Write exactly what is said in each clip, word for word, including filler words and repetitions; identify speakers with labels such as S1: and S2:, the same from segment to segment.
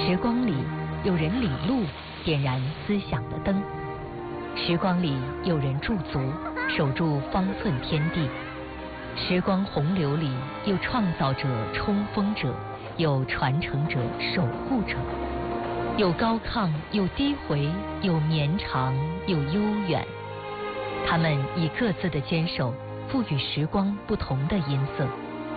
S1: 时光里有人领路，点燃思想的灯；时光里有人驻足，守住方寸天地；时光洪流里有创造者、冲锋者，有传承者、守护者，有高亢，有低回，有绵长，有悠远。他们以各自的坚守，赋予时光不同的音色。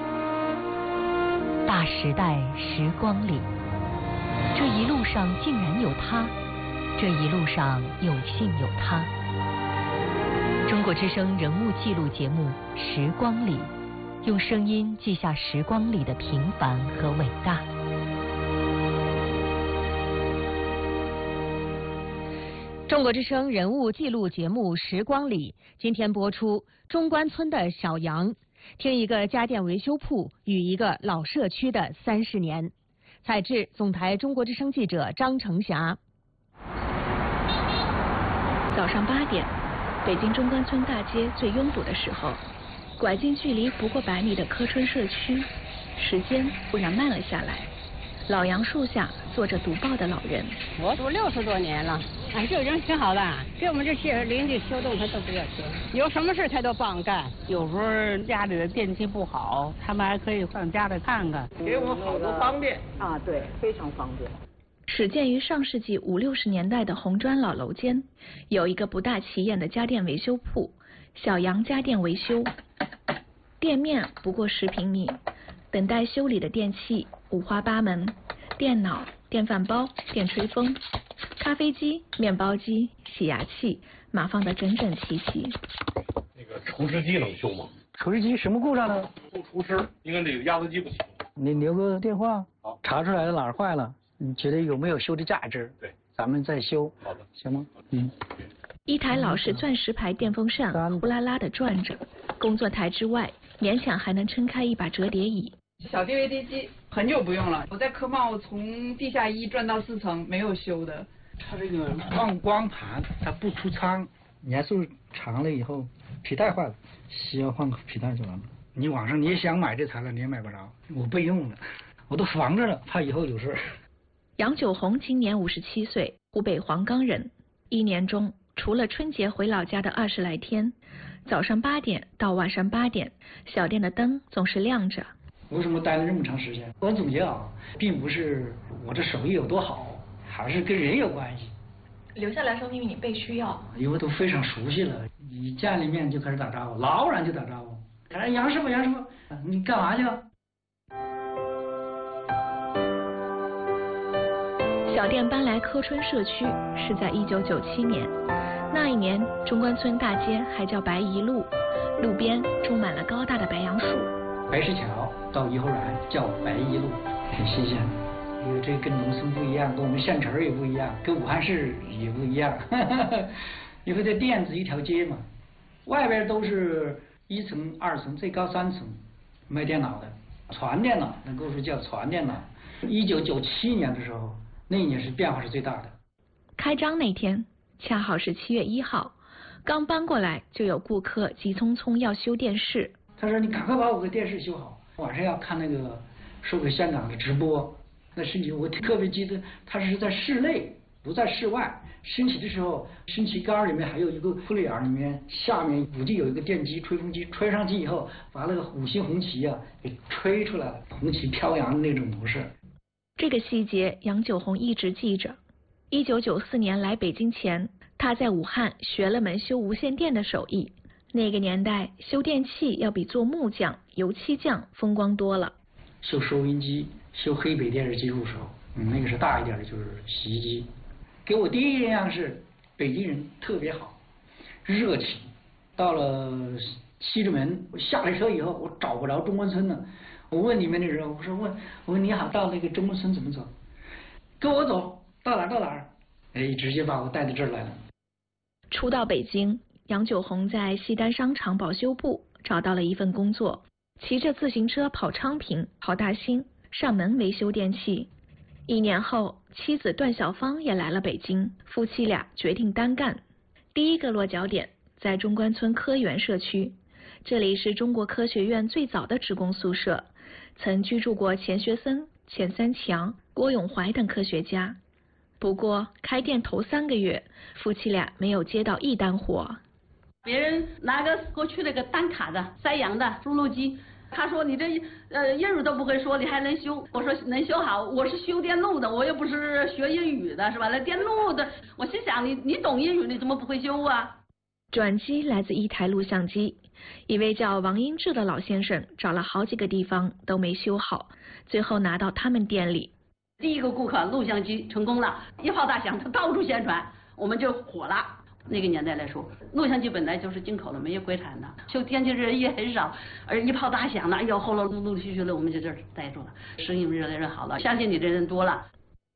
S1: 大时代时光里，这一路上竟然有他，这一路上有幸有他。中国之声人物记录节目《时光里》，用声音记下时光里的平凡和伟大。中国之声人物记录节目《时光里》，今天播出中关村的小杨，听一个家电维修铺与一个老社区的三十年。采制总台中国之声记者张成霞。
S2: 早上八点，北京中关村大街最拥堵的时候，拐进距离不过百米的柯春社区，时间忽然慢了下来。老杨树下坐着读报的老人。
S3: 我读六十多年了，哎，这人挺好的，给我们这些邻居修东他都不要钱，有什么事他都帮干。有时候家里的电器不好，他们还可以上家里看看，
S4: 给我好多方便
S3: 啊，对，非常方便。
S2: 始建于上世纪五六十年代的红砖老楼间，有一个不大起眼的家电维修铺——小杨家电维修。店面不过十平米，等待修理的电器五花八门：电脑、电饭煲、电吹风、咖啡机、面包机、洗牙器，码放得整整齐齐。
S5: 那个除湿机能修吗？
S6: 除湿机什么故障呢？
S5: 不除湿，应该这个压缩机不行。
S6: 你留个电话，
S5: 好，
S6: 查出来了哪儿坏了，你觉得有没有修的价值？
S5: 对，
S6: 咱们再修。
S5: 好的，
S6: 行吗？嗯。
S2: 一台老式钻石牌电风扇呼啦啦地转着，工作台之外勉强还能撑开一把折叠椅。
S7: 小 D V D 机很久不用了，我在科贸从地下一转到四层没有修的。
S6: 它这个放光盘它不出仓，年数长了以后皮带坏了，需要换个皮带就完了。你网上你也想买这材料你也买不着，我备用的，我都防着了，怕以后有事。
S2: 杨九红今年五十七岁，湖北黄冈人。一年中除了春节回老家的二十来天，早上八点到晚上八点，小店的灯总是亮着。
S6: 为什么待了这么长时间？我总结啊，并不是我这手艺有多好，还是跟人有关系。
S2: 留下来说明你被需要，
S6: 因为都非常熟悉了，一见了面就开始打招呼，老远就打招呼。哎，杨师傅，杨师傅，你干嘛去了？
S2: 小店搬来柯春社区是在一九九七年，那一年中关村大街还叫白宜路，路边种满了高大的白杨树。
S6: 白石桥到颐和园叫白宜路，很新鲜。因为这跟农村不一样，跟我们县城也不一样，跟武汉市也不一样。因为这店子一条街嘛，外边都是一层、二层，最高三层卖电脑的，传电脑，那个时候叫传电脑。一九九七年的时候，那一年是变化是最大的。
S2: 开张那天恰好是七月一号，刚搬过来就有顾客急匆匆要修电视。
S6: 他说：“你赶快把我的电视修好，晚上要看那个说给县长的直播。”那升旗我特别记得，它是在室内，不在室外。升旗的时候，升旗杆里面还有一个窟窿眼，里面下面估计有一个电机、吹风机，吹上去以后，把那个五星红旗啊给吹出来了，红旗飘扬的那种模式。
S2: 这个细节杨九红一直记着。一九九四年来北京前，他在武汉学了门修无线电的手艺。那个年代修电器要比做木匠、油漆匠风光多了。
S6: 修收音机、修黑白电视机入手，嗯，那个是大一点的，就是洗衣机。给我第一印象是北京人特别好，热情。到了西直门，我下了车以后，我找不着中关村了。我问里面的人，我说问，我说你好，到那个中关村怎么走？跟我走到哪儿到哪儿？哎，直接把我带到这儿来了。
S2: 初到北京，杨九红在西单商场保修部找到了一份工作，骑着自行车跑昌平、跑大兴，上门维修电器。一年后，妻子段小芳也来了北京，夫妻俩决定单干。第一个落脚点在中关村科园社区，这里是中国科学院最早的职工宿舍，曾居住过钱学森、钱三强、 郭永怀等科学家。不过开店头三个月，夫妻俩没有接到一单活。
S4: 别人拿个过去那个单卡的塞洋的输入机，他说你这呃英语都不会说，你还能修？我说能修好，我是修电路的，我又不是学英语的，是吧？那电路的，我心想你你懂英语，你怎么不会修啊？
S2: 转机来自一台录像机，一位叫王英志的老先生找了好几个地方都没修好，最后拿到他们店里。
S4: 第一个顾客录像机成功了，一炮大响，他到处宣传，我们就火了。那个年代来说，录像机本来就是进口的，没有国产的，修电器人也很少，而一炮大响了，哎呦，后来陆陆续续的，我们就这儿待住了，生意越来越好了，相信你的人多了。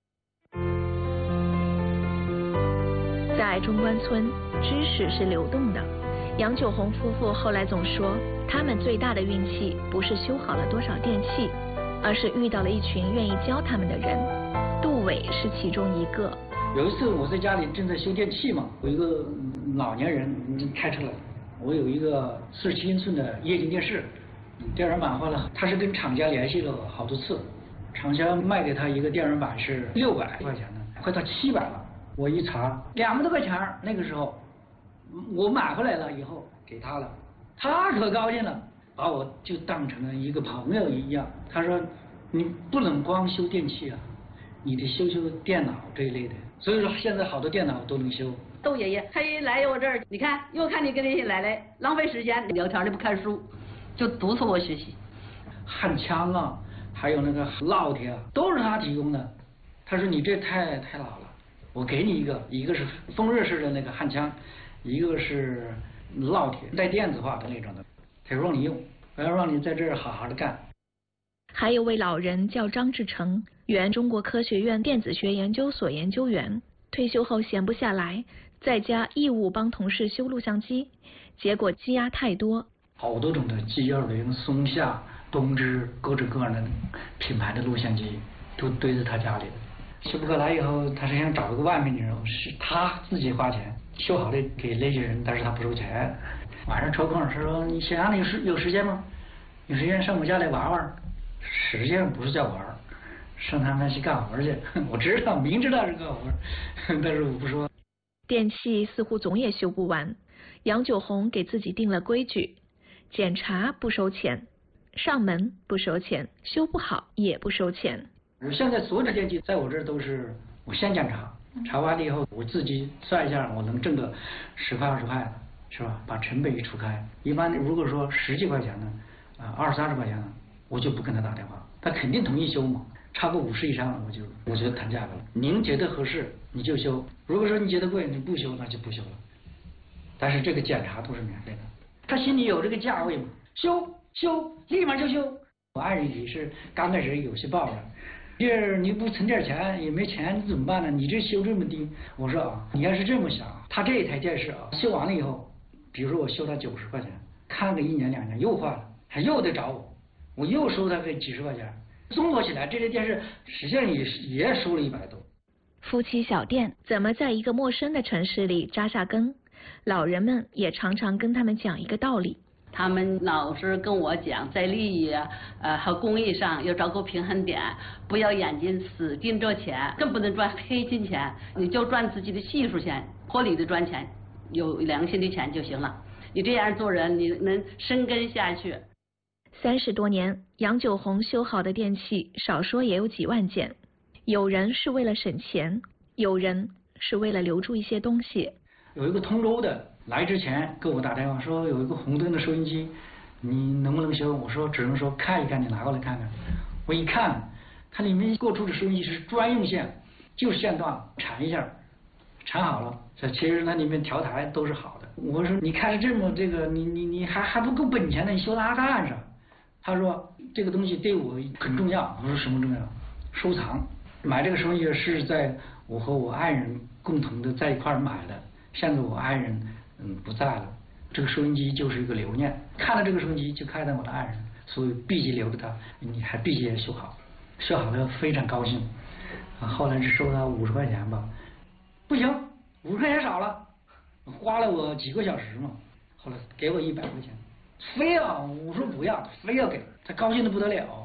S2: 在中关村，知识是流动的。杨九红夫妇后来总说，他们最大的运气不是修好了多少电器，而是遇到了一群愿意教他们的人。杜伟是其中一个。
S6: 有一次我在家里正在修电器嘛，有一个老年人开车来，我有一个四十七英寸的液晶电视，电源板坏了，他是跟厂家联系了好多次，厂家卖给他一个电源板是六百块钱的，快到七百了。我一查两百多块钱，那个时候我买回来了以后给他了，他可高兴了，把我就当成了一个朋友一样。他说你不能光修电器啊，你得修修电脑这一类的。所以说现在好多电脑都能修。
S4: 窦爷爷他一来我这儿，你看又看你跟那些奶奶浪费时间聊天，你不看书，就督促我学习。
S6: 焊枪啊，还有那个烙铁啊，都是他提供的。他说你这太太老了，我给你一个，一个是风热式的那个焊枪，一个是烙铁带电子化的那种的，他说让你用，我要让你在这儿好好的干。
S2: 还有位老人叫张志成，原中国科学院电子学研究所研究员，退休后闲不下来，在家义务帮同事修录像机，结果积压太多，
S6: 好多种的 G 二零、松下、东芝各种各样的品牌的录像机都堆在他家里。修不过来以后，他是想找一个外面的人，是他自己花钱修好的给那些人，但是他不收钱。晚上抽空他说你想让你有时有时间吗？有时间上我家来玩玩。实际上不是叫玩，上他们去干活去。我知道，明知道是干活，但是我不说。
S2: 电器似乎总也修不完，杨九红给自己定了规矩：检查不收钱，上门不收钱，修不好也不收钱。
S6: 我现在所有的电器在我这儿都是我先检查，查完了以后我自己算一下，我能挣个十块二十块的，是吧？把成本一除开，一般如果说十几块钱呢，啊二三十块钱呢，我就不跟他打电话，他肯定同意修嘛。超过五十以上，我就我就谈价格了。您觉得合适你就修，如果说你觉得贵你不修，那就不修了。但是这个检查都是免费的，他心里有这个价位嘛，修修立马就修。我爱人也是刚开始有些抱怨，这你不存点钱也没钱，你怎么办呢？你这修这么低，我说啊，你要是这么想，他这一台电视啊修完了以后，比如说我修他九十块钱，看个一年两年又坏了，他又得找我，我又收他个几十块钱。综合起来，这台电视实际上也也收了一百多。
S2: 夫妻小店怎么在一个陌生的城市里扎下根？老人们也常常跟他们讲一个道理。
S4: 他们老是跟我讲，在利益呃和公益上要找个平衡点，不要眼睛死盯着钱，更不能赚黑金钱，你就赚自己的技术钱，合理的赚钱，有良心的钱就行了。你这样做人，你能生根下去。
S2: 三十多年，杨九红修好的电器少说也有几万件。有人是为了省钱，有人是为了留住一些东西。
S6: 有一个通州的来之前给我打电话说有一个红灯的收音机，你能不能修？我说只能说看一看，你拿过来看看。我一看，它里面过出的收音机是专用线，就是线段缠一下，缠好了。其实它里面调台都是好的。我说你看这么这个，你你你还还不够本钱呢，你修它干啥？他说这个东西对我很重要。我说什么重要？收藏。买这个收音机是在我和我爱人共同的在一块儿买的。现在我爱人嗯不在了，这个收音机就是一个留念。看了这个收音机就看到我的爱人，所以必须留着它。你还必须也修好，修好了非常高兴。啊，后来是收他五十块钱吧，不行，五十块钱少了，花了我几个小时嘛。后来给我一百块钱。非要我说不要，非要给他，高兴的不得了。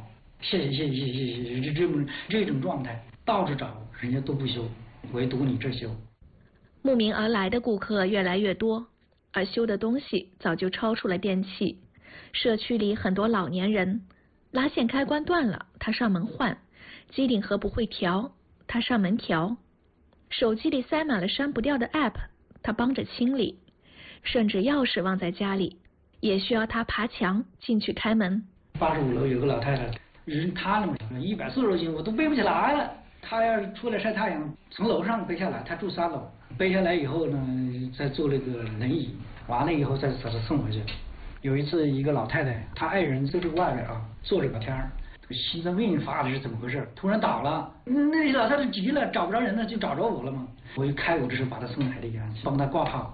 S6: 谢谢谢谢谢谢谢谢，这这种这种状态，到处找人家都不修，唯独你这修。
S2: 慕名而来的顾客越来越多，而修的东西早就超出了电器。社区里很多老年人，拉线开关断了，他上门换；机顶盒不会调，他上门调；手机里塞满了删不掉的 app， 他帮着清理；甚至钥匙忘在家里，也需要他爬墙进去开门。
S6: 八十五楼有个老太太，人她那么长，一百四十多斤，我都背不起来了。她要是出来晒太阳，从楼上背下来，她住三楼，背下来以后呢，再坐那个轮椅，完了以后再把她送回去。有一次，一个老太太，她爱人在这个外面啊，坐着聊天儿，心脏病发的是怎么回事？突然倒了，那老太太急了，找不着人了，就找着我了嘛。我一开我这是把她送来的呀，帮她挂号。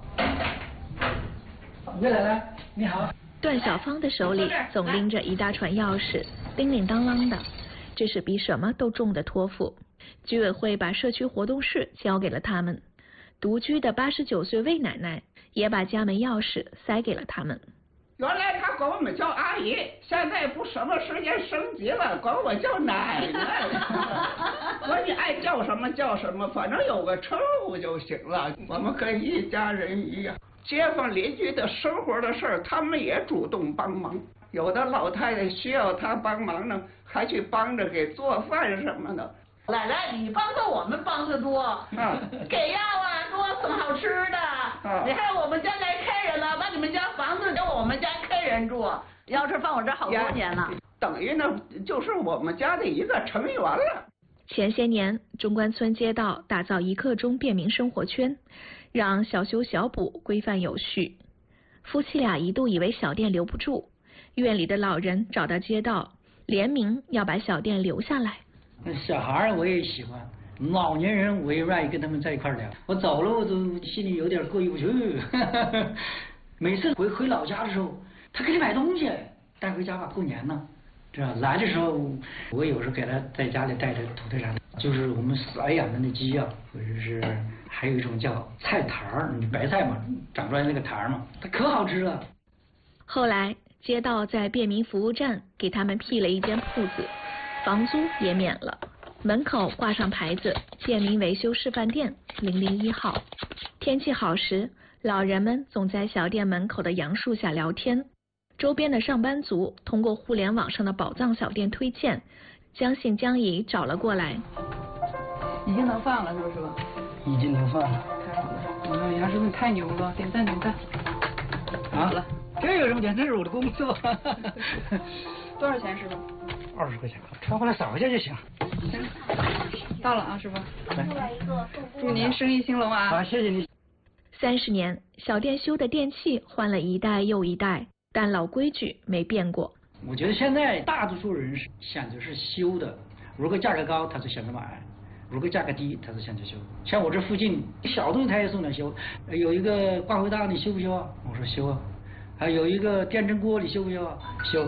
S6: 岳奶奶，你好。
S2: 段小芳的手里总拎着一大串钥匙，叮铃当啷的，这是比什么都重的托付。居委会把社区活动室交给了他们，独居的八十九岁魏奶奶也把家门钥匙塞给了他们。
S8: 原来他管我们叫阿姨，现在不什么时间升级了，管我叫奶奶。我你爱叫什么叫什么，反正有个称呼就行了。我们跟一家人一样，街坊邻居的生活的事儿，他们也主动帮忙。有的老太太需要他帮忙呢，还去帮着给做饭什么的。
S4: 奶奶，你帮的我们帮的多，
S8: 嗯，
S4: 给药啊，给我送好吃的。
S8: 嗯，
S4: 你看我们家来客人了，把你们家房子给我们家客人住，钥匙放我这好多年了。
S8: 等于呢，就是我们家的一个成员了。
S2: 前些年，中关村街道打造一刻钟便民生活圈，让小修小补规范有序。夫妻俩一度以为小店留不住，院里的老人找到街道，联名要把小店留下来。
S6: 小孩我也喜欢，老年人我也愿意跟他们在一块聊。我走了我都心里有点过意不去。每次回回老家的时候，他给你买东西带回家吧，过年呢，这样来的时候我有时候给他在家里带着土特产，就是我们饲养的那鸡啊，或者是还有一种叫菜坛儿，白菜嘛，长出来那个坛儿嘛，它可好吃了。
S2: 后来街道在便民服务站给他们辟了一间铺子，房租也免了，门口挂上牌子便民维修示范店零零一号。天气好时，老人们总在小店门口的杨树下聊天，周边的上班族通过互联网上的宝藏小店推荐，将信将疑找了过来。
S7: 已经能放了是不是？
S6: 已经能放了。
S7: 太好了，我说杨师傅太牛了，点赞点赞。
S6: 好了，这有什么点？这是我的工作。
S7: 多少钱师傅？
S6: 二十块钱，车回来扫一下就行。
S7: 行，到了啊，师傅。祝您生意兴隆啊！
S6: 好，谢谢你。
S2: 三十年，小店修的电器换了一代又一代，但老规矩没变过。
S6: 我觉得现在大多数人是选择是修的，如果价格高，他就选择买；如果价格低，他就选择修。像我这附近小东西他也送来修，有一个挂回大你修不修啊？我说修啊。还有一个电蒸锅你修不修啊？修。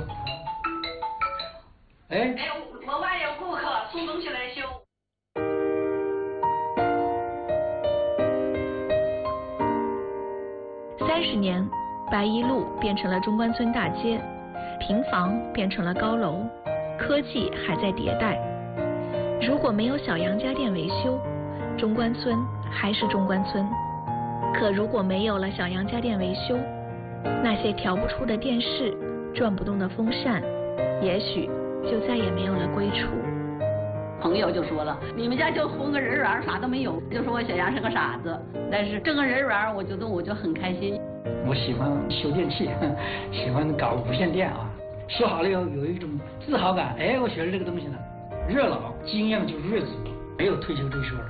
S6: 哎，
S4: 哎，我外有顾客送东西来修。
S2: 三十年，白一路变成了中关村大街，平房变成了高楼，科技还在迭代。如果没有小杨家电维修，中关村还是中关村。可如果没有了小杨家电维修，那些调不出的电视，转不动的风扇，也许就再也没有了归处。
S4: 朋友就说了，你们家就混个人缘，啥都没有，就说我小杨是个傻子。但是挣个人缘，我觉得我就很开心。
S6: 我喜欢修电器，喜欢搞无线电啊，修好了以后有一种自豪感。哎，我学了这个东西呢，越老经验就越足，没有退休这一说了。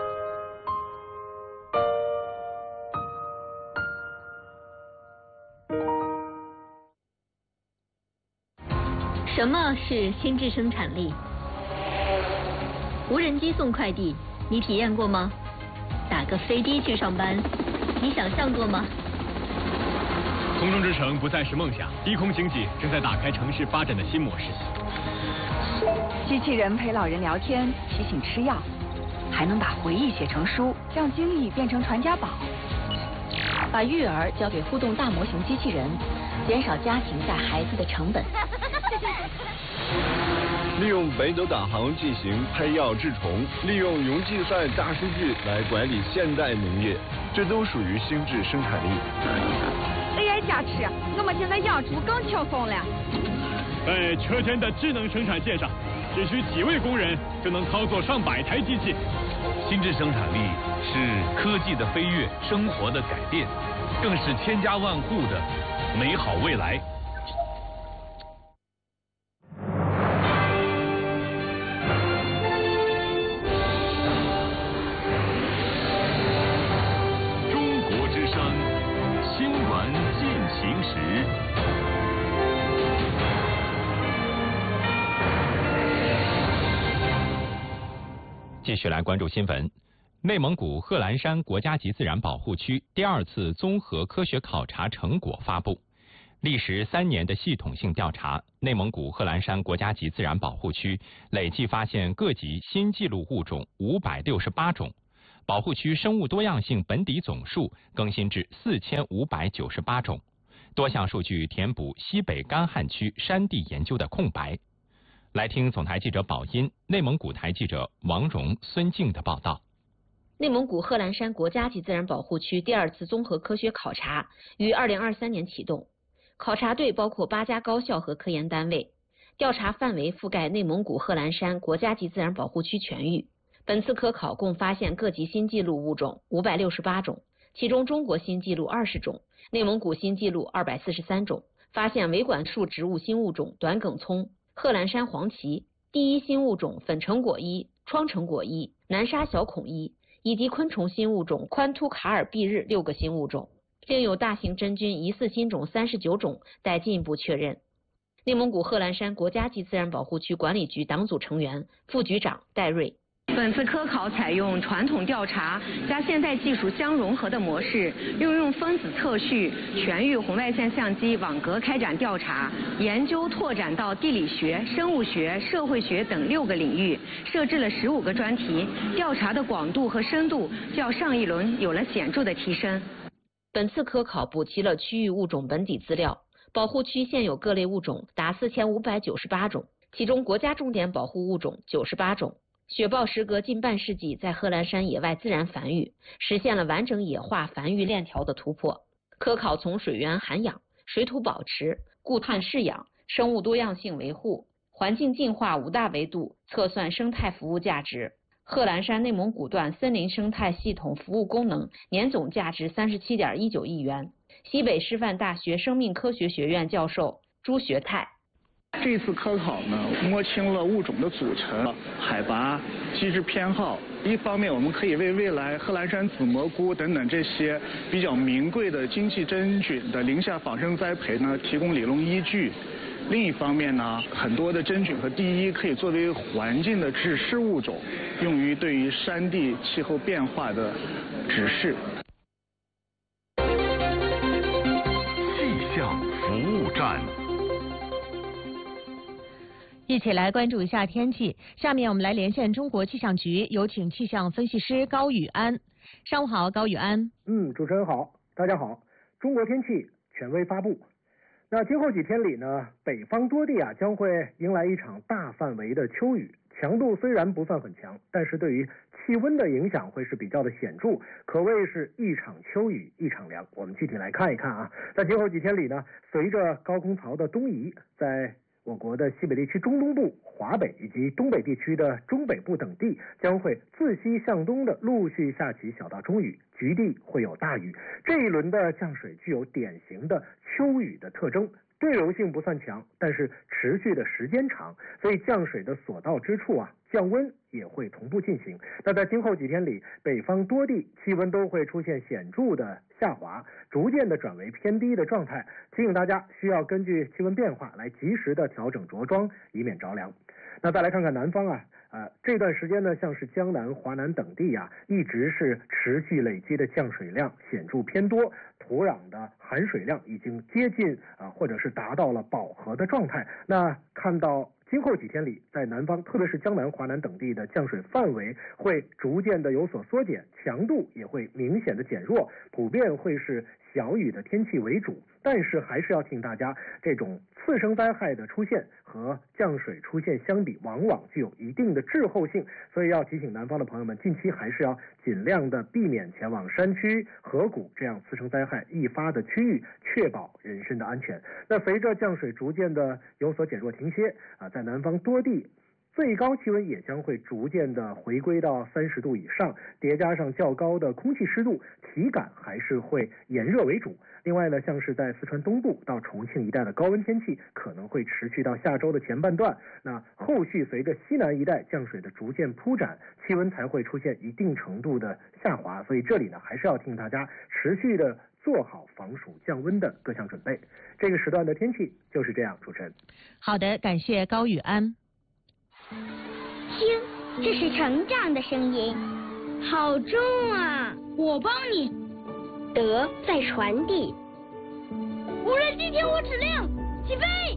S1: 什么是心智生产力？无人机送快递，你体验过吗？打个飞的去上班，你想象过吗？
S9: 空中之城不再是梦想，低空经济正在打开城市发展的新模式。
S10: 机器人陪老人聊天，提醒吃药，还能把回忆写成书，让经历变成传家宝。
S1: 把育儿交给互动大模型机器人，减少家庭带孩子的成本。
S11: 利用北斗导航进行配药治虫，利用云计算大数据来管理现代农业，这都属于心智生产力。
S10: A I 加持，我们现在养猪更轻松了。
S9: 在车间的智能生产线上，只需几位工人就能操作上百台机器。
S12: 心智生产力是科技的飞跃，生活的改变，更是千家万户的美好未来。
S9: 中国之声新闻进行时。
S13: 继续来关注新闻。内蒙古贺兰山国家级自然保护区第二次综合科学考察成果发布。历时三年的系统性调查，内蒙古贺兰山国家级自然保护区累计发现各级新纪录物种五百六十八种，保护区生物多样性本底总数更新至四千五百九十八种，多项数据填补西北干旱区山地研究的空白。来听总台记者宝音、内蒙古台记者王荣、孙静的报道。
S14: 内蒙古贺兰山国家级自然保护区第二次综合科学考察于二零二三年启动，考察队包括八家高校和科研单位，调查范围覆盖内蒙古贺兰山国家级自然保护区全域。本次科考共发现各级新纪录物种五百六十八种，其中中国新纪录二十种，内蒙古新纪录二百四十三种，发现维管束植物新物种短梗葱、贺兰山黄芪、第一新物种粉橙果衣、窗橙果衣、南沙小孔衣，以及昆虫新物种宽突卡尔蔽日六个新物种，另有大型真菌疑似新种三十九种待进一步确认。内蒙古贺兰山国家级自然保护区管理局党组成员、副局长戴瑞。
S15: 本次科考采用传统调查加现代技术相融合的模式，运用分子测序、全域红外线相机网格开展调查研究，拓展到地理学、生物学、社会学等六个领域，设置了十五个专题，调查的广度和深度较上一轮有了显著的提升。
S14: 本次科考补齐了区域物种本底资料，保护区现有各类物种达四千五百九十八种，其中国家重点保护物种九十八种。雪豹时隔近半世纪在贺兰山野外自然繁育，实现了完整野化繁育链条的突破。科考从水源涵养、水土保持、固碳饲养、生物多样性维护、环境净化五大维度测算生态服务价值。贺兰山内蒙古段森林生态系统服务功能年总价值三十七点一九亿元。西北师范大学生命科学学院教授朱学泰。
S16: 这次科考呢，摸清了物种的组成、海拔、机制偏好。一方面，我们可以为未来贺兰山紫蘑菇等等这些比较名贵的经济真菌的林下仿生栽培呢提供理论依据。另一方面呢，很多的真菌和第一可以作为环境的指示物种，用于对于山地气候变化的指示。
S9: 气象服务站。
S17: 一起来关注一下天气。下面我们来连线中国气象局，有请气象分析师高宇安。上午好，高宇安。
S18: 嗯，主持人好，大家好。中国天气权威发布。那今后几天里呢，北方多地啊将会迎来一场大范围的秋雨，强度虽然不算很强，但是对于气温的影响会是比较的显著，可谓是一场秋雨一场凉。我们具体来看一看啊，在今后几天里呢，随着高空槽的东移，在我国的西北地区中东部、华北以及东北地区的中北部等地将会自西向东的陆续下起小到中雨，局地会有大雨。这一轮的降水具有典型的秋雨的特征，对流性不算强，但是持续的时间长，所以降水的所到之处啊，降温也会同步进行。那在今后几天里，北方多地气温都会出现显著的下滑，逐渐的转为偏低的状态，提醒大家需要根据气温变化来及时的调整着装，以免着凉。那再来看看南方啊，呃，这段时间呢，像是江南、华南等地啊，一直是持续累积的降水量显著偏多，土壤的含水量已经接近啊，或者是达到了饱和的状态。那看到今后几天里，在南方，特别是江南、华南等地的降水范围会逐渐的有所缩减，强度也会明显的减弱，普遍会是小雨的天气为主。 但是还是要提醒大家，这种次生灾害的出现和降水出现相比，往往具有一定的滞后性，所以要提醒南方的朋友们，近期还是要尽量的避免前往山区、河谷这样次生灾害易发的区域，确保人身的安全。那随着降水逐渐的有所减弱停歇啊，在南方多地最高气温也将会逐渐的回归到三十度以上，叠加上较高的空气湿度，体感还是会炎热为主。另外呢，像是在四川东部到重庆一带的高温天气可能会持续到下周的前半段，那后续随着西南一带降水的逐渐铺展，气温才会出现一定程度的下滑，所以这里呢还是要提醒大家持续的做好防暑降温的各项准备。这个时段的天气就是这样，主持人。
S17: 好的，感谢高宇安。
S19: 听，这是成长的声音，好重啊！我帮你。德在传递。无人机听我指令，起飞。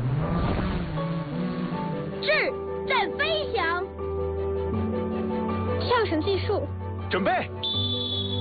S19: 智在飞翔。跳绳计数。
S11: 准备。